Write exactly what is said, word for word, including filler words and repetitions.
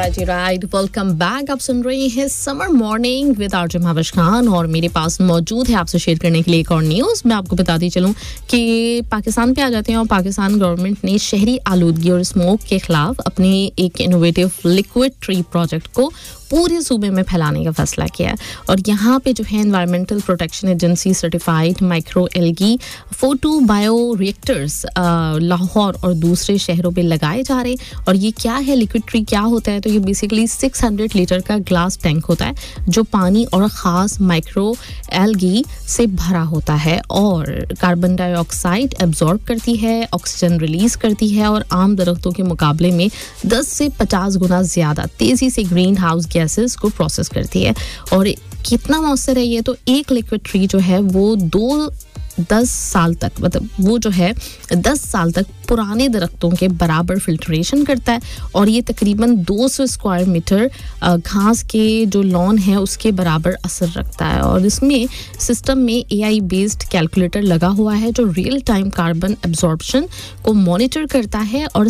Alright right welcome back. आप सुन रहे हैं summer morning with RJ Mahavish Khan और मेरे पास मौजूद है आपसे शेयर करने के लिए एक और न्यूज़। मैं आपको बताती चलूं कि पाकिस्तान पे आ जाते हैं और पाकिस्तान गवर्नमेंट ने शहरी आलूदगी और स्मोक के खिलाफ अपने एक इनोवेटिव लिक्विड ट्री प्रोजेक्ट को पूरे सूबे में फैलाने का फैसला किया है। और यहाँ पे जो है environmental protection agency certified micro algae photo bio reactors Lahore और दूसरे शहरों पे लगाए जा रहे हैं। और ये क्या है, लिक्विड ट्री क्या होता है? तो ये बेसिकली छह सौ लीटर का ग्लास टैंक होता है जो पानी और ख़ास माइक्रो एल्गी से भरा होता है और कार्बन डाइऑक्साइड एब्जॉर्ब करती है, ऑक्सीजन रिलीज करती है और आम दरख्तों के मुकाबले में दस से पचास गुना ज़्यादा तेज़ी से ग्रीन हाउस गैसेस को प्रोसेस करती है। और कितना मौसर है ये, तो एक लिक्विड ट्री जो है वो दो दस साल तक, मतलब वो जो है दस साल तक पुराने दरख्तों के बराबर फिल्ट्रेशन करता है और ये तकरीबन दो सौ स्क्वायर मीटर घास के जो लॉन है उसके बराबर असर रखता है। और इसमें सिस्टम में एआई बेस्ड कैलकुलेटर लगा हुआ है जो रियल टाइम कार्बन एब्जॉर्प्शन को मॉनिटर करता है और